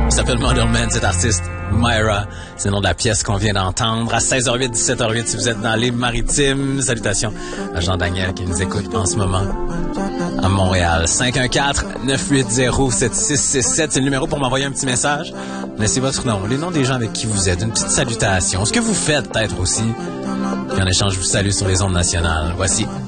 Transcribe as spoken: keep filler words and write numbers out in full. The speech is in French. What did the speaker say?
Il s'appelle Motherman, cet artiste. Myra, c'est le nom de la pièce qu'on vient d'entendre. À seize heures huit, dix-sept heures huit, si vous êtes dans les Maritimes. Salutations à Jean-Daniel qui nous écoute en ce moment à Montréal. cinq un quatre, neuf huit zéro, sept six six sept, c'est le numéro pour m'envoyer un petit message. Laissez votre nom, les noms des gens avec qui vous êtes, une petite salutation. Ce que vous faites peut-être aussi. Puis en échange, je vous salue sur les ondes nationales. Voici